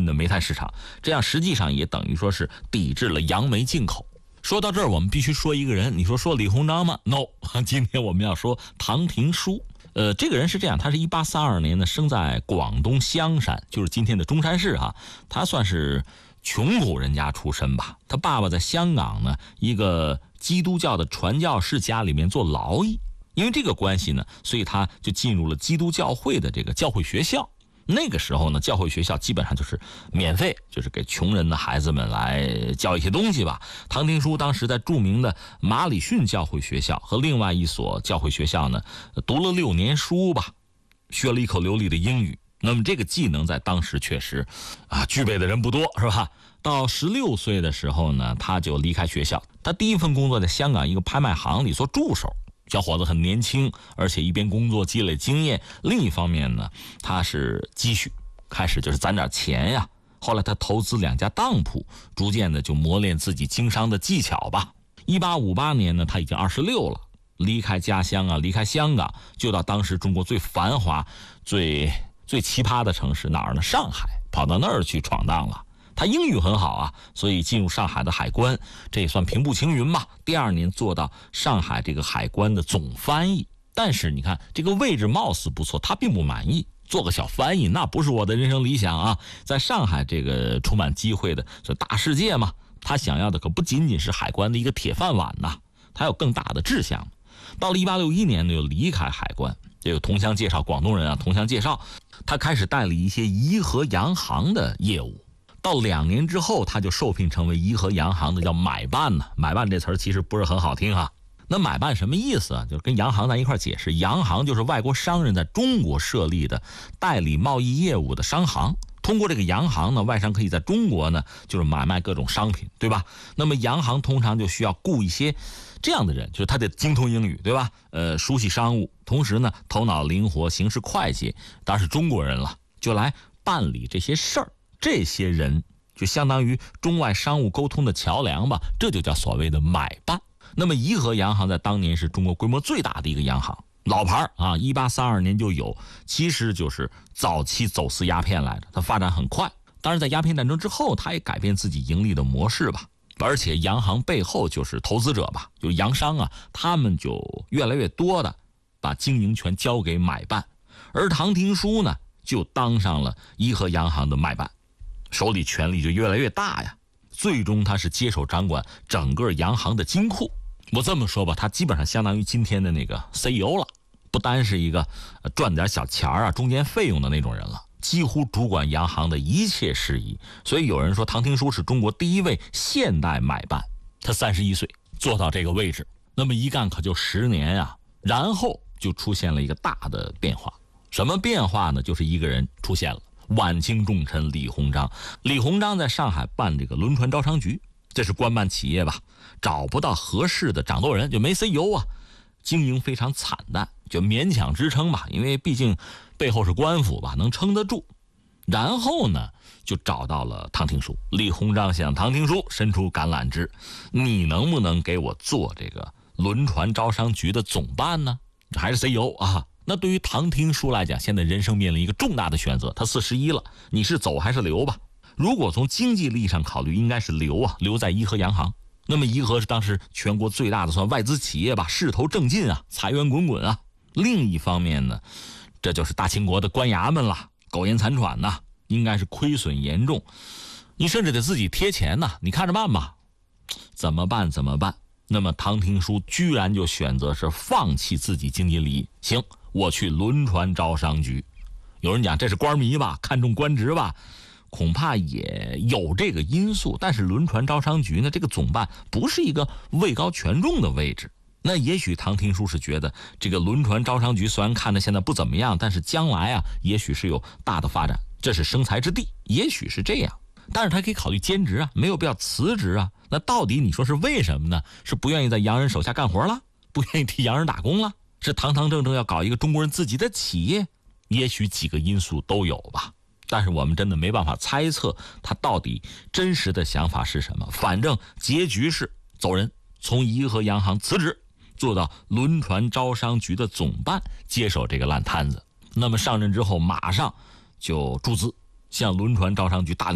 的煤炭市场，这样实际上也等于说是抵制了洋煤进口。说到这儿，我们必须说一个人，你说李鸿章吗 ？No， 今天我们要说唐廷枢。这个人是这样，他是1832年呢生在广东香山，就是今天的中山市啊。他算是穷苦人家出身吧。他爸爸在香港呢一个基督教的传教士家里面做劳役，因为这个关系呢，所以他就进入了基督教会的这个教会学校。那个时候呢，教会学校基本上就是免费，就是给穷人的孩子们来教一些东西吧。唐廷枢当时在著名的马里逊教会学校和另外一所教会学校呢，读了6年书吧，学了一口流利的英语。那么这个技能在当时确实具备的人不多，是吧？到16岁的时候呢，他就离开学校。他第一份工作在香港一个拍卖行里做助手。小伙子很年轻，而且一边工作积累经验，另一方面呢，他是积蓄，开始就是攒点钱呀。后来他投资2家当铺，逐渐的就磨练自己经商的技巧吧。1858年呢，他已经26了，离开家乡离开香港，就到当时中国最繁华、最奇葩的城市哪儿呢？上海，跑到那儿去闯荡了。他英语很好所以进入上海的海关，这也算平步青云吧。第2年做到上海这个海关的总翻译。但是你看这个位置貌似不错，他并不满意，做个小翻译那不是我的人生理想在上海这个充满机会的这大世界嘛，他想要的可不仅仅是海关的一个铁饭碗他有更大的志向。到了1861年呢，又离开海关，这个同乡介绍，广东人同乡介绍，他开始代理一些怡和洋行的业务。到2年之后，他就受聘成为怡和洋行的叫买办呢。买办这词儿其实不是很好听那买办什么意思就是跟洋行咱一块解释，洋行就是外国商人在中国设立的代理贸易业务的商行。通过这个洋行呢，外商可以在中国呢就是买卖各种商品，对吧？那么洋行通常就需要雇一些这样的人，就是他得精通英语，对吧？熟悉商务，同时呢头脑灵活，行事快捷，当然是中国人了，就来办理这些事儿。这些人就相当于中外商务沟通的桥梁吧，这就叫所谓的买办。那么怡和洋行在当年是中国规模最大的一个洋行，老牌1832年就有，其实就是早期走私鸦片来着，它发展很快。当然在鸦片战争之后，它也改变自己盈利的模式吧。而且洋行背后就是投资者吧，就是洋商他们就越来越多的把经营权交给买办，而唐廷枢呢就当上了怡和洋行的买办，手里权力就越来越大呀。最终他是接手掌管整个洋行的金库。我这么说吧，他基本上相当于今天的那个 CEO 了，不单是一个赚点小钱中间费用的那种人了，几乎主管洋行的一切事宜。所以有人说唐廷枢是中国第一位现代买办，他31岁做到这个位置，那么一干可就10年然后就出现了一个大的变化。什么变化呢？就是一个人出现了，晚清重臣李鸿章。李鸿章在上海办这个轮船招商局，这是官办企业吧，找不到合适的掌舵人，就没 CEO 经营非常惨淡，就勉强支撑吧，因为毕竟背后是官府吧，能撑得住。然后呢就找到了唐廷枢，李鸿章向唐廷枢伸出橄榄枝，你能不能给我做这个轮船招商局的总办呢？还是 CEO 那对于唐廷枢来讲，现在人生面临一个重大的选择，他41了，你是走还是留吧？如果从经济利益上考虑，应该是留留在怡和洋行。那么怡和是当时全国最大的算外资企业吧，势头正劲财源滚滚另一方面呢，这就是大清国的官衙门了，苟延残喘应该是亏损严重，你甚至得自己贴钱你看着办吧。怎么办？那么唐廷枢居然就选择是放弃自己经济利益，行，我去轮船招商局。有人讲这是官迷吧，看重官职吧，恐怕也有这个因素。但是轮船招商局呢，这个总办不是一个位高权重的位置。那也许唐廷枢是觉得这个轮船招商局虽然看着现在不怎么样，但是将来也许是有大的发展，这是生财之地，也许是这样。但是他可以考虑兼职没有必要辞职那到底你说是为什么呢？是不愿意在洋人手下干活了，不愿意替洋人打工了，是堂堂正正要搞一个中国人自己的企业？也许几个因素都有吧，但是我们真的没办法猜测他到底真实的想法是什么。反正结局是走人，从怡和洋行辞职，做到轮船招商局的总办，接手这个烂摊子。那么上任之后马上就注资，向轮船招商局大